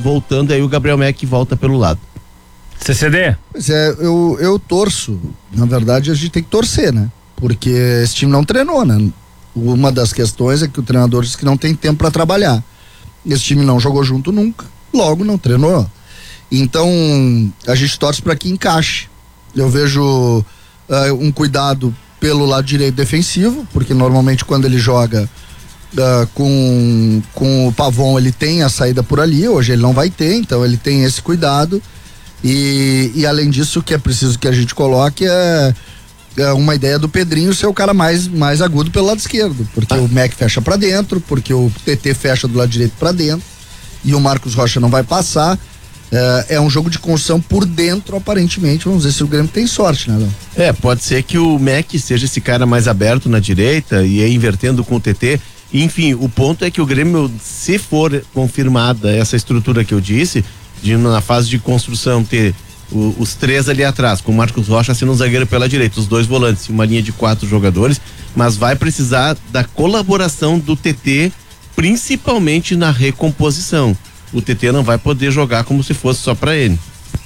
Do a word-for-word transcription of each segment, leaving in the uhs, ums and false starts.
voltando, aí o Gabriel Mack volta pelo lado. C C D? Pois é, eu, eu torço. Na verdade, a gente tem que torcer, né? Porque esse time não treinou, né? Uma das questões é que o treinador diz que não tem tempo para trabalhar. Esse time não jogou junto nunca, logo não treinou. Então, a gente torce para que encaixe. Eu vejo uh, um cuidado pelo lado direito defensivo, porque normalmente quando ele joga uh, com, com o Pavon, ele tem a saída por ali, hoje ele não vai ter, então ele tem esse cuidado. E, e além disso, o que é preciso que a gente coloque é, é uma ideia do Pedrinho ser o cara mais, mais agudo pelo lado esquerdo, porque ah. o Mac fecha pra dentro, porque o T T fecha do lado direito pra dentro e o Marcos Rocha não vai passar. É, é um jogo de construção por dentro, aparentemente. Vamos ver se o Grêmio tem sorte, né, Léo? É, pode ser que o Mac seja esse cara mais aberto na direita e aí invertendo com o T T. Enfim, o ponto é que o Grêmio, se for confirmada essa estrutura que eu disse, de na fase de construção ter o, os três ali atrás, com o Marcos Rocha sendo um zagueiro pela direita, os dois volantes, uma linha de quatro jogadores, mas vai precisar da colaboração do T T, principalmente na recomposição. O T T não vai poder jogar como se fosse só pra ele.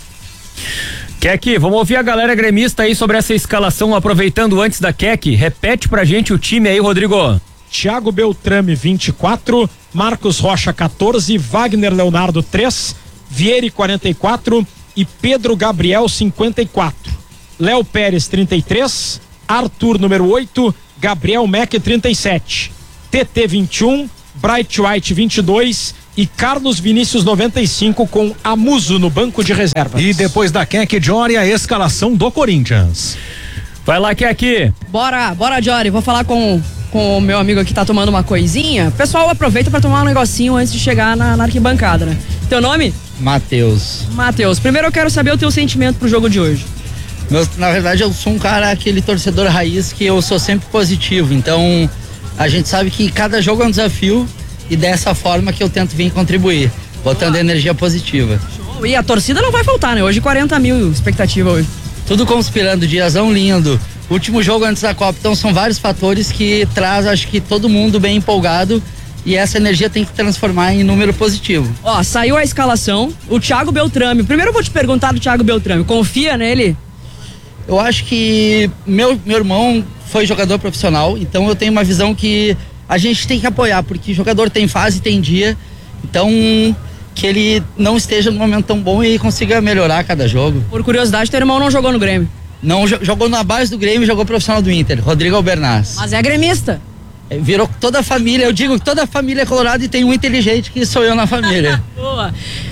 Kek, vamos ouvir a galera gremista aí sobre essa escalação, aproveitando antes da Kek, repete pra gente o time aí, Rodrigo. Thiago Beltrame, vinte e quatro, Marcos Rocha, quatorze, Wagner Leonardo, três, Vieri, quarenta e quatro e Pedro Gabriel, cinquenta e quatro. Léo Pérez, trinta e três, Arthur, número oito, Gabriel Mack, trinta e sete, T T, vinte e um, Bright White, vinte e dois e Carlos Vinícius, noventa e cinco, com Amuso no banco de reservas. E depois da Kek, Jory, a escalação do Corinthians. Vai lá, Kek. Bora, bora, Jory. Vou falar com, com o meu amigo aqui que tá tomando uma coisinha. Pessoal, aproveita pra tomar um negocinho antes de chegar na, na arquibancada, né? Teu nome? Matheus. Matheus, primeiro eu quero saber o teu sentimento pro jogo de hoje. Meu, na verdade, eu sou um cara, aquele torcedor raiz, que eu sou sempre positivo. Então, a gente sabe que cada jogo é um desafio e dessa forma que eu tento vir contribuir, botando ah. energia positiva. Show. E a torcida não vai faltar, né? Hoje quarenta mil expectativa hoje. Tudo conspirando, diazão lindo. Último jogo antes da Copa, então são vários fatores que traz, acho que todo mundo bem empolgado. E essa energia tem que transformar em número positivo. Ó, saiu a escalação, o Thiago Beltrame. Primeiro eu vou te perguntar do Thiago Beltrame, confia nele? Eu acho que meu, meu irmão foi jogador profissional, então eu tenho uma visão que a gente tem que apoiar, porque jogador tem fase, tem dia, então que ele não esteja num momento tão bom e consiga melhorar cada jogo. Por curiosidade, teu irmão não jogou no Grêmio? Não, jogou na base do Grêmio e jogou profissional do Inter, Rodrigo Albernaz. Mas é gremista? Virou toda a família, eu digo que toda a família é colorada e tem um inteligente que sou eu na família. Boa.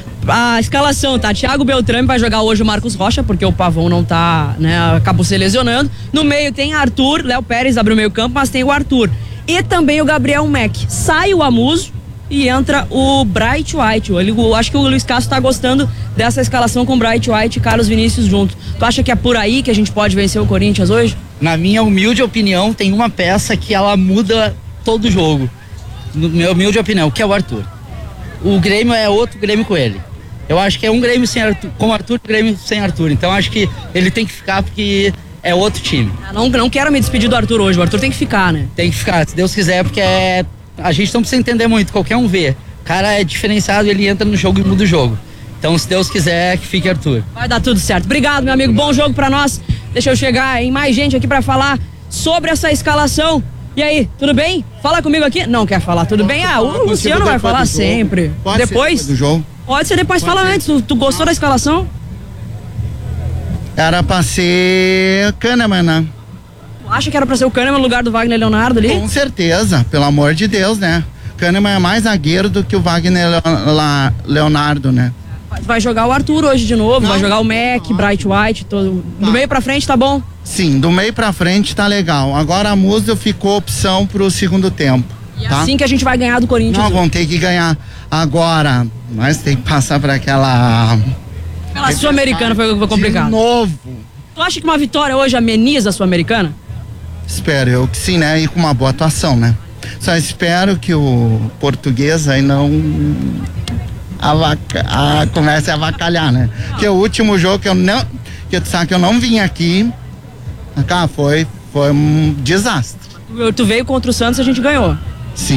A escalação, tá? Thiago Beltrame vai jogar hoje o Marcos Rocha, porque o Pavon não tá, né, acabou se lesionando. No meio tem Arthur, Léo Pérez abre o meio campo, mas tem o Arthur. E também o Gabriel Mack. Sai o Amuso e entra o Bright White. Eu, eu acho que o Luiz Castro tá gostando dessa escalação com Bright White e Carlos Vinícius junto. Tu acha que é por aí que a gente pode vencer o Corinthians hoje? Na minha humilde opinião, tem uma peça que ela muda todo o jogo. Na minha humilde opinião, que é o Arthur. O Grêmio é outro Grêmio com ele. Eu acho que é um Grêmio sem Arthur, com Arthur, Grêmio sem Arthur. Então acho que ele tem que ficar porque é outro time. Não, não quero me despedir do Arthur hoje, o Arthur tem que ficar, né? Tem que ficar, se Deus quiser, porque é, a gente não precisa entender muito, qualquer um vê. O cara é diferenciado, ele entra no jogo e muda o jogo. Então, se Deus quiser, que fique Arthur. Vai dar tudo certo. Obrigado, meu amigo. Bom jogo pra nós. Deixa eu chegar em mais gente aqui pra falar sobre essa escalação. E aí, tudo bem? Fala comigo aqui. Não quer falar, tudo bem? Ah, o Luciano vai falar sempre. Pode depois? Ser do jogo. Pode ser depois, Pode fala ser. antes. Tu, tu gostou da escalação? Era pra ser Kahneman, né? Tu acha que era pra ser o Kahneman no lugar do Wagner Leonardo ali? Com certeza, pelo amor de Deus, né? Kahneman é mais zagueiro do que o Wagner Leonardo, né? Vai jogar o Arthur hoje de novo, não, vai jogar o Mack, não. Bright White, todo... do meio pra frente tá bom? Sim, do meio pra frente tá legal. Agora a Musa ficou opção pro segundo tempo. E tá? assim que a gente vai ganhar do Corinthians. Não, vão ter que ganhar agora, mas tem que passar por aquela... Pela Sul-Americana foi, foi complicado. De novo. Tu acha que uma vitória hoje ameniza a Sul-Americana? Espero eu que sim, né? E com uma boa atuação, né? Só espero que o português aí não... Avaca, a, comece a avacalhar, né? Que o último jogo que eu não, que tu sabe que eu não vim aqui, cara, foi, foi um desastre. Tu, tu veio contra o Santos e a gente ganhou. Sim,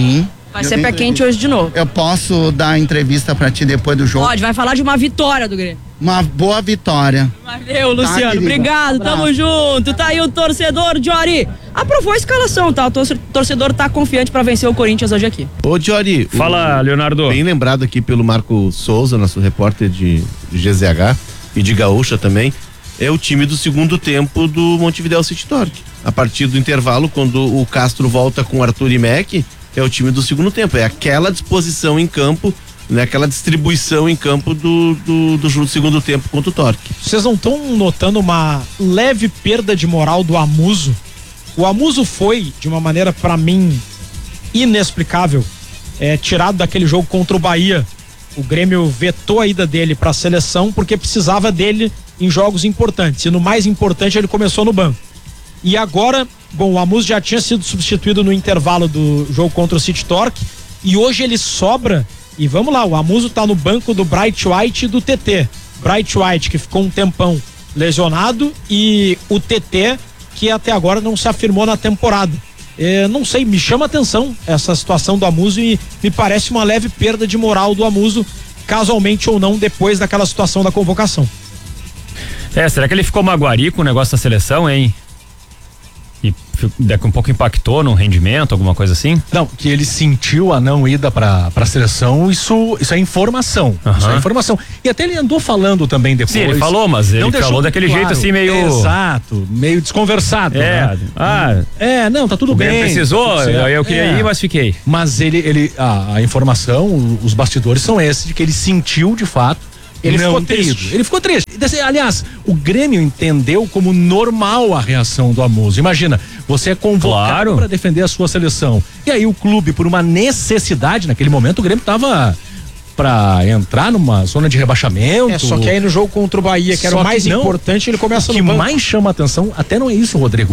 Vai ser pé quente hoje de novo. Eu posso dar entrevista pra ti depois do jogo? Pode, vai falar de uma vitória do Grêmio. Uma boa vitória. Valeu, Luciano. Tá, obrigado, um tamo junto. Tá aí o torcedor, Jory. Aprovou a escalação, tá? O torcedor tá confiante pra vencer o Corinthians hoje aqui. Ô, Jory. Fala, o, Leonardo. Bem lembrado aqui pelo Marco Souza, nosso repórter de G Z H e de Gaúcha também. É o time do segundo tempo do Montevidéu City Torque. A partir do intervalo, quando o Castro volta com Arthur e Mac, é o time do segundo tempo. É aquela disposição em campo, né? Aquela distribuição em campo do, do, do, do segundo tempo contra o Torque. Vocês não estão notando uma leve perda de moral do Amuso? O Amuso foi, de uma maneira para mim inexplicável, é, tirado daquele jogo contra o Bahia. O Grêmio vetou a ida dele para a seleção porque precisava dele em jogos importantes. E no mais importante ele começou no banco. E agora, bom, o Amuso já tinha sido substituído no intervalo do jogo contra o City Torque e hoje ele sobra. E vamos lá, o Amuso tá no banco do Bright White e do T T. Bright White que ficou um tempão lesionado e o T T que até agora não se afirmou na temporada. É, não sei, me chama atenção essa situação do Amuso e me parece uma leve perda de moral do Amuso, casualmente ou não, depois daquela situação da convocação. É, será que ele ficou maguari com o negócio da seleção, hein? E daqui um pouco impactou no rendimento, alguma coisa assim? Não, que ele sentiu a não ida pra, pra seleção, isso, isso é informação. Uhum. Isso é informação. E até ele andou falando também depois. Sim, ele falou, mas ele falou daquele claro. jeito assim, meio. Exato, meio desconversado. É, né? ah, é, não, tá tudo bem. Ele precisou, eu, eu queria é. ir, mas fiquei. Mas ele, ele a, a informação, os bastidores são esses, de que ele sentiu de fato. Ele não ficou triste. Ido. Ele ficou triste. Aliás, o Grêmio entendeu como normal a reação do Amuso. Imagina, você é convocado claro. para defender a sua seleção. E aí o clube, por uma necessidade, naquele momento o Grêmio tava para entrar numa zona de rebaixamento. É, só que aí no jogo contra o Bahia, que era o mais não, importante, ele começa no banco. O que mais chama a atenção, até não é isso, Rodrigo.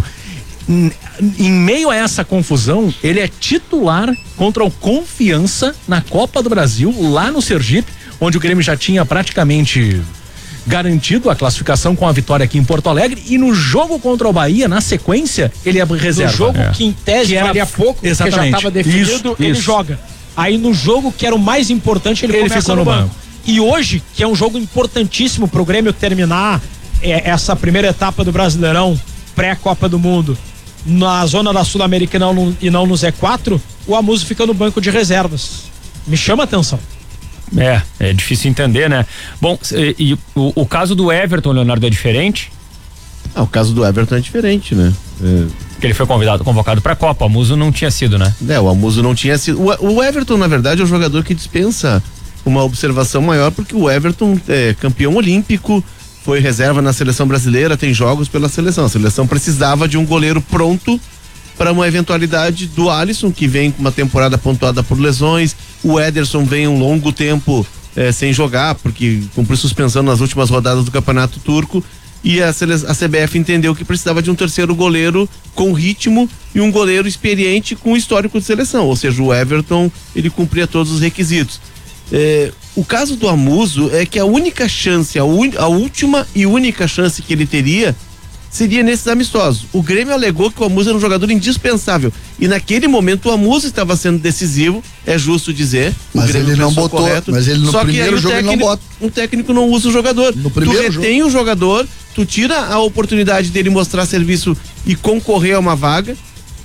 Em meio a essa confusão, ele é titular contra o Confiança na Copa do Brasil, lá no Sergipe, onde o Grêmio já tinha praticamente garantido a classificação com a vitória aqui em Porto Alegre, e no jogo contra o Bahia, na sequência, ele é reserva. No jogo é. que em tese que valia pouco, porque já estava definido, isso, ele isso. joga. Aí no jogo que era o mais importante, ele, ele começa no, no banco. banco. E hoje, que é um jogo importantíssimo pro Grêmio terminar é, essa primeira etapa do Brasileirão, pré-Copa do Mundo, na zona da Sul-Americana e não no Z quatro, o Amuso fica no banco de reservas. Me chama a atenção. É, é difícil entender, né? Bom, e, e o, o caso do Everton, Leonardo, é diferente? Ah, o caso do Everton é diferente, né? É... Porque ele foi convidado, convocado pra Copa, o Amuso não tinha sido, né? É, o Amuso não tinha sido. O, o Everton, na verdade, é um jogador que dispensa uma observação maior, porque o Everton é campeão olímpico, foi reserva na seleção brasileira, tem jogos pela seleção. A seleção precisava de um goleiro pronto para uma eventualidade do Alisson, que vem com uma temporada pontuada por lesões. O Ederson vem um longo tempo eh, sem jogar, porque cumpriu suspensão nas últimas rodadas do Campeonato Turco. E a, a C B F entendeu que precisava de um terceiro goleiro com ritmo e um goleiro experiente com histórico de seleção. Ou seja, o Everton, ele cumpria todos os requisitos. Eh, o caso do Amuso é que a única chance, a, un, a última e única chance que ele teria seria nesses amistosos. O Grêmio alegou que o Amuso era um jogador indispensável e naquele momento o Amuso estava sendo decisivo, é justo dizer. Mas ele não botou, correto, mas ele no só primeiro que aí jogo técnico, ele não bota. Um técnico não usa o jogador. No tu retém jogo. o jogador, tu tira a oportunidade dele mostrar serviço e concorrer a uma vaga,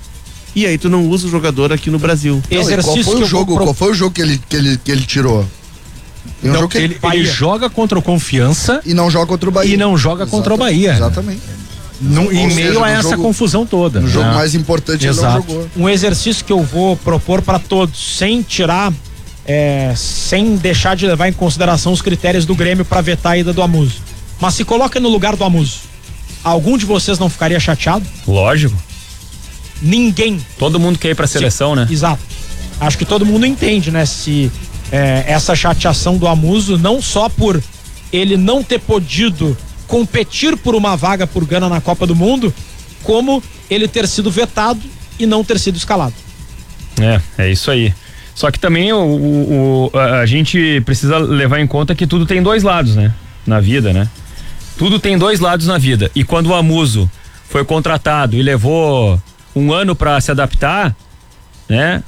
e aí tu não usa o jogador aqui no Brasil. Não, qual foi o jogo? Pro... Qual foi o jogo que ele que ele que ele tirou? Um então, que ele, ele joga contra o Confiança e não joga contra o Bahia. E não joga Exatamente, contra o Bahia. Exatamente. No, em seja, meio a essa jogo, confusão toda. No jogo mais importante ele não jogou. Um exercício que eu vou propor para todos, sem tirar, é, sem deixar de levar em consideração os critérios do Grêmio para vetar a ida do Amuso. Mas se coloca no lugar do Amuso. Algum de vocês não ficaria chateado? Lógico. Ninguém. Todo mundo quer ir pra seleção, Sim, né? Exato. Acho que todo mundo entende, né? Se é, essa chateação do Amuso, não só por ele não ter podido competir por uma vaga por Gana na Copa do Mundo, como ele ter sido vetado e não ter sido escalado. É, é isso aí. Só que também o, o, o, a, a gente precisa levar em conta que tudo tem dois lados, né? Na vida, né? Tudo tem dois lados na vida. E quando o Amuso foi contratado e levou um ano para se adaptar, né?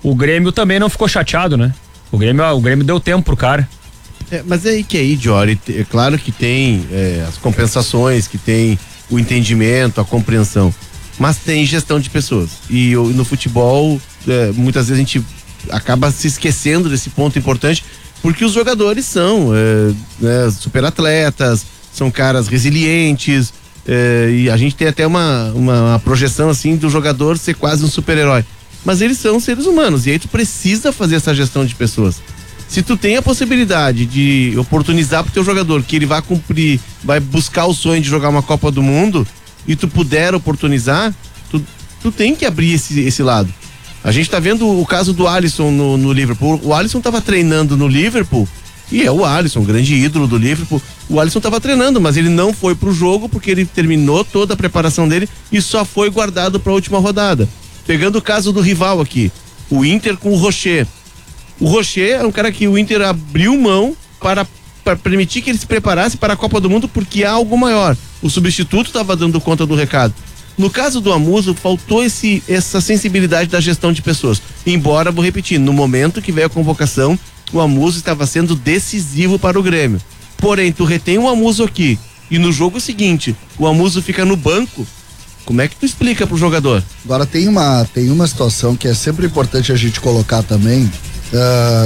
o Grêmio também não ficou chateado, né? O Grêmio, o Grêmio deu tempo pro cara. É, mas é aí que aí, Jory, é claro que tem é, as compensações, que tem o entendimento, a compreensão, mas tem gestão de pessoas. E eu, no futebol, é, muitas vezes a gente acaba se esquecendo desse ponto importante, porque os jogadores são é, né, super atletas, são caras resilientes, é, e a gente tem até uma, uma, uma projeção assim do jogador ser quase um super-herói. Mas eles são seres humanos, e aí tu precisa fazer essa gestão de pessoas. Se tu tem a possibilidade de oportunizar pro teu jogador que ele vai cumprir, vai buscar o sonho de jogar uma Copa do Mundo, e tu puder oportunizar, tu, tu tem que abrir esse, esse lado. A gente tá vendo o caso do Alisson no, no Liverpool. O Alisson tava treinando no Liverpool, e é o Alisson, um grande ídolo do Liverpool. O Alisson tava treinando, mas ele não foi pro jogo porque ele terminou toda a preparação dele e só foi guardado pra última rodada. Pegando o caso do rival aqui, o Inter com o Rocher. O Rocher é um cara que o Inter abriu mão para, para permitir que ele se preparasse para a Copa do Mundo, porque há algo maior. O substituto estava dando conta do recado. No caso do Amuso, faltou esse, essa sensibilidade da gestão de pessoas. Embora, vou repetir, no momento que veio a convocação, o Amuso estava sendo decisivo para o Grêmio. Porém, tu retém o Amuso aqui e no jogo seguinte, o Amuso fica no banco. Como é que tu explica pro jogador? Agora tem uma, tem uma situação que é sempre importante a gente colocar também. Uh,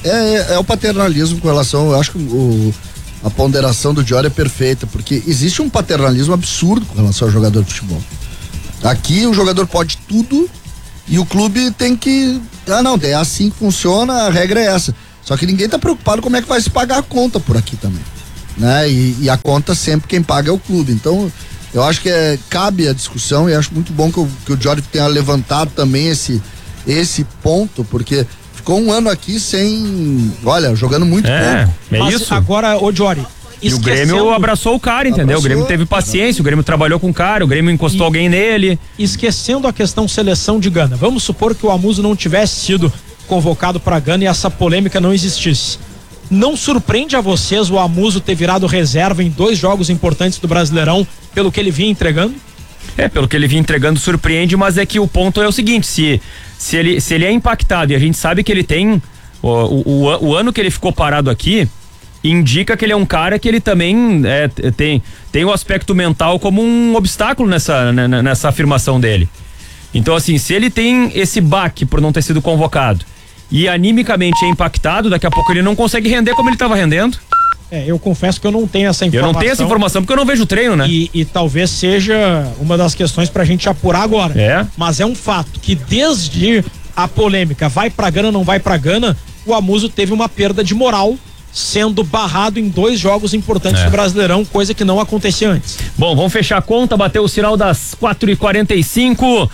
é, é o paternalismo com relação, eu acho que o, a ponderação do Jory é perfeita, porque existe um paternalismo absurdo com relação ao jogador de futebol. Aqui o jogador pode tudo e o clube tem que, ah não, é assim que funciona, a regra é essa. Só que ninguém tá preocupado como é que vai se pagar a conta por aqui também, né? E, e a conta sempre quem paga é o clube. Então eu acho que é, cabe a discussão, e acho muito bom que o, que o Jory tenha levantado também esse, esse ponto, porque ficou um ano aqui sem, olha, jogando muito é, pouco. É Mas isso. agora, ô Jory, e o Grêmio abraçou o cara, entendeu? Abraçou, o Grêmio teve paciência, o Grêmio trabalhou com o cara, o Grêmio encostou e, alguém nele. Esquecendo a questão seleção de Gana, vamos supor que o Amuso não tivesse sido convocado para Gana e essa polêmica não existisse. Não surpreende a vocês o Amuso ter virado reserva em dois jogos importantes do Brasileirão, pelo que ele vinha entregando? É, pelo que ele vinha entregando surpreende, mas é que o ponto é o seguinte, se, se, ele, se ele é impactado, e a gente sabe que ele tem, o, o, o ano que ele ficou parado aqui, indica que ele é um cara que ele também é, tem, tem o aspecto mental como um obstáculo nessa, nessa afirmação dele. Então assim, se ele tem esse baque por não ter sido convocado, e animicamente é impactado, daqui a pouco ele não consegue render como ele estava rendendo. É, eu confesso que eu não tenho essa informação. Eu não tenho essa informação porque eu não vejo o treino, né? E, e talvez seja uma das questões pra gente apurar agora. É. Mas é um fato que desde a polêmica vai pra Gana, não vai pra Gana, o Amuso teve uma perda de moral, sendo barrado em dois jogos importantes é. do Brasileirão, coisa que não acontecia antes. Bom, vamos fechar a conta, bateu o sinal das quatro e quarenta e cinco.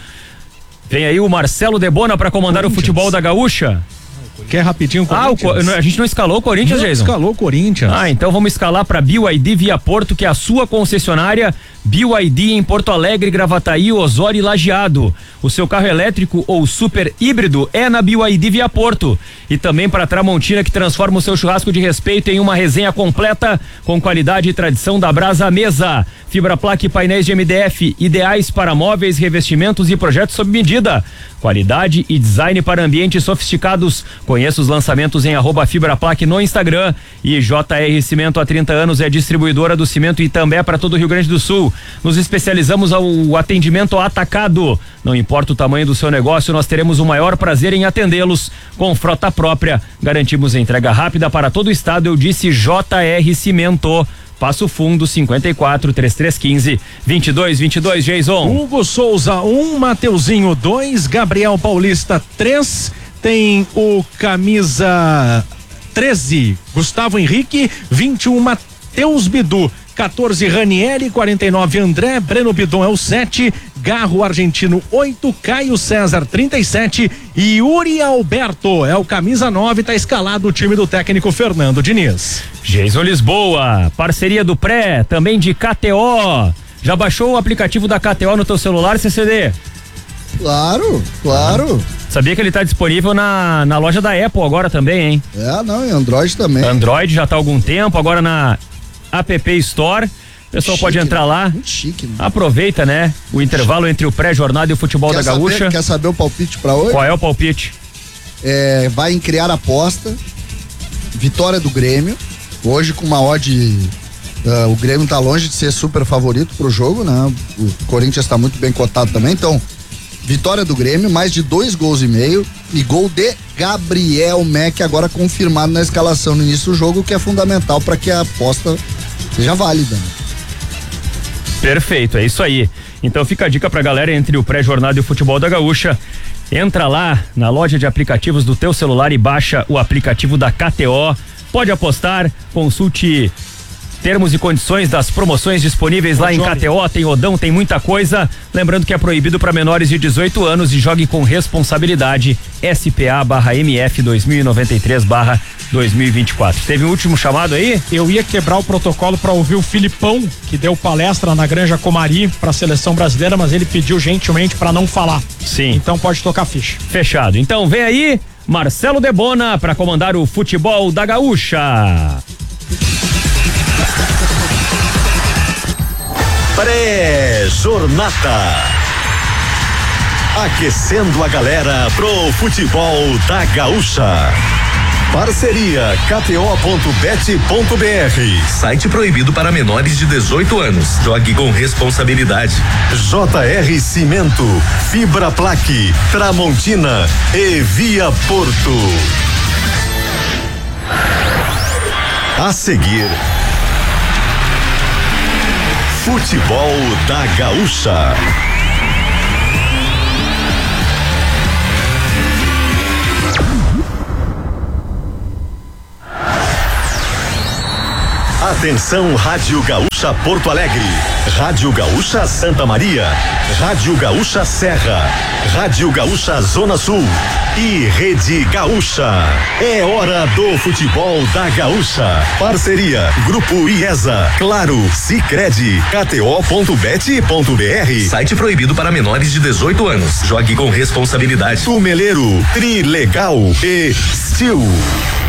Vem aí o Marcelo Debona para comandar o futebol da Gaúcha. Quer rapidinho? Ah, o, a gente não escalou o Corinthians, não Jason? escalou o Corinthians. Ah, então vamos escalar para B Y D Via Porto, que é a sua concessionária. B Y D em Porto Alegre, Gravataí, Osório e Lajeado. O seu carro elétrico ou super híbrido é na B Y D Via Porto. E também para Tramontina, que transforma o seu churrasco de respeito em uma resenha completa com qualidade e tradição da brasa à mesa. Fibra placa e painéis de M D F, ideais para móveis, revestimentos e projetos sob medida. Qualidade e design para ambientes sofisticados. Conheça os lançamentos em arroba Fibra Plaque no Instagram. E J R Cimento há trinta anos é distribuidora do cimento Itambé para todo o Rio Grande do Sul. Nos especializamos ao atendimento atacado. Não importa o tamanho do seu negócio, nós teremos o maior prazer em atendê-los. Com frota própria, garantimos entrega rápida para todo o estado. Eu disse J R Cimento. Passo Fundo, cinquenta e quatro, trinta e três quinze, vinte e dois, vinte e dois, Jason. Hugo Souza, um, Mateuzinho, dois, Gabriel Paulista, três, tem o camisa treze, Gustavo Henrique, vinte e um, Mateus Bidu, quatorze, Ranieri, quarenta e nove, André, Breno Bidon é o sete, Garro Argentino oito, Caio César trinta e sete e Yuri Alberto é o camisa nove, tá escalado o time do técnico Fernando Diniz. Jason Lisboa, parceria do Pré, também de K T O. Já baixou o aplicativo da K T O no teu celular, C C D? Claro, claro. Sabia que ele tá disponível na, na loja da Apple agora também, hein? É, não, e Android também. Android já tá há algum tempo, agora na App Store. O pessoal chique, pode entrar lá. Muito chique, né? Aproveita, né? O intervalo entre o pré-jornada e o futebol quer da saber, Gaúcha. Quer saber o palpite pra hoje? Qual é o palpite? é, vai em criar aposta, vitória do Grêmio, hoje com uma odd, uh, o Grêmio tá longe de ser super favorito pro jogo, né? O Corinthians tá muito bem cotado também, então vitória do Grêmio, mais de dois gols e meio e gol de Gabriel Mack, agora confirmado na escalação no início do jogo, que é fundamental para que a aposta seja válida. Perfeito, é isso aí. Então fica a dica pra galera entre o pré-jornada e o futebol da Gaúcha. Entra lá na loja de aplicativos do teu celular e baixa o aplicativo da K T O. Pode apostar, consulte termos e condições das promoções disponíveis lá em K T O, tem rodão, tem muita coisa. Lembrando que é proibido para menores de dezoito anos e jogue com responsabilidade. S P A barra M F dois mil e noventa e três barra dois mil e vinte e quatro. Teve um último chamado aí? Eu ia quebrar o protocolo para ouvir o Filipão, que deu palestra na Granja Comari para a seleção brasileira, mas ele pediu gentilmente para não falar. Sim. Então pode tocar ficha. Fechado. Então vem aí Marcelo Debona para comandar o futebol da Gaúcha. Pré-jornada. Aquecendo a galera pro futebol da Gaúcha. Parceria K T O ponto bet ponto B R. Site proibido para menores de dezoito anos. Jogue com responsabilidade. J R Cimento, Fibra Plaque, Tramontina e Via Porto. A seguir, futebol da Gaúcha. Atenção, Rádio Gaúcha Porto Alegre, Rádio Gaúcha Santa Maria, Rádio Gaúcha Serra, Rádio Gaúcha Zona Sul e Rede Gaúcha. É hora do futebol da Gaúcha. Parceria Grupo IESA, Claro, Sicredi, K T O ponto bet ponto B R. Site proibido para menores de dezoito anos. Jogue com responsabilidade. Tumeleiro, Trilegal e Steel.